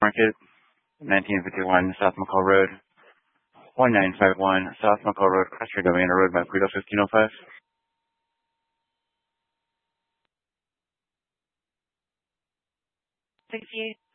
Market, 1951 South McCall Road, 1951 South McCall Road, Crestwood, Domingo Road, Maputo 1505. Thank you.